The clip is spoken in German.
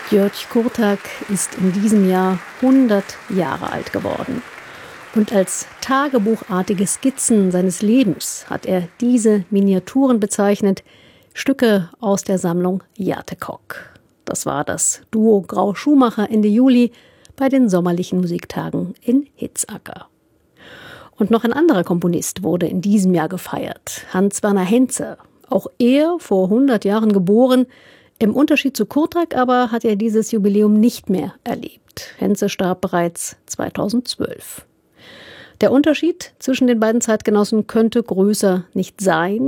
György Kurtág ist in diesem Jahr 100 Jahre alt geworden. Und als tagebuchartige Skizzen seines Lebens hat er diese Miniaturen bezeichnet, Stücke aus der Sammlung Játékok. Das war das Duo Grau-Schumacher Ende Juli bei den sommerlichen Musiktagen in Hitzacker. Und noch ein anderer Komponist wurde in diesem Jahr gefeiert, Hans Werner Henze. Auch er, vor 100 Jahren geboren. Im Unterschied zu Kurtág aber hat er dieses Jubiläum nicht mehr erlebt. Henze starb bereits 2012. Der Unterschied zwischen den beiden Zeitgenossen könnte größer nicht sein.